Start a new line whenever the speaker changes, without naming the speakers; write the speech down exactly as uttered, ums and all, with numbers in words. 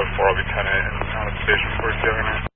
four, I'll be ten eight and out of station for you.